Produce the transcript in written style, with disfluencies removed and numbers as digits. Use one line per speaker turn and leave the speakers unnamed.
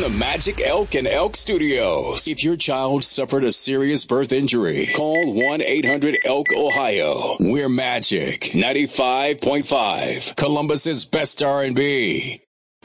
the Magic Elk and Elk Studios. If your child suffered a serious birth injury, call 1-800-ELK-OHIO. We're Magic 95.5, Columbus's best R&B.